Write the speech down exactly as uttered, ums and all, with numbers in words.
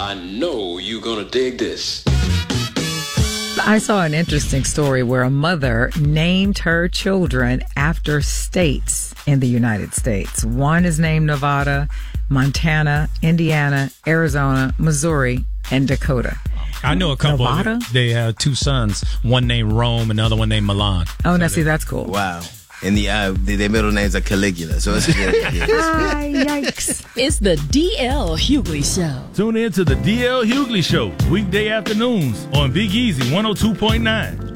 I know you're gonna dig this. I saw an interesting story where a mother named her children after states in the United States. One is named Nevada, Montana, Indiana, Arizona, Missouri, and Dakota. I know a couple. Nevada? Of them. They have two sons, one named Rome, another one named Milan. Oh, now see, that's cool. Wow. And the uh, their middle names are Caligula, so it's yeah, yeah. Ah, yikes. It's the D L Hughley Show. Tune in to the D L Hughley Show, weekday afternoons on Big Easy one oh two point nine.